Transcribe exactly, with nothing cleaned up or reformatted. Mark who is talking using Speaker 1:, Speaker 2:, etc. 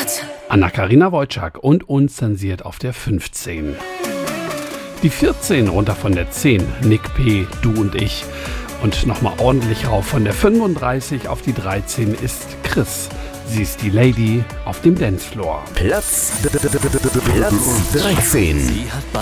Speaker 1: Anna-Karina Wojcik und unzensiert auf der fünfzehn. Die vierzehn runter von der zehn, Nick P., du und ich. Und nochmal ordentlich rauf von der fünfunddreißig auf die dreizehn ist Chris. Sie ist die Lady auf dem Dancefloor.
Speaker 2: Platz, Platz dreizehn.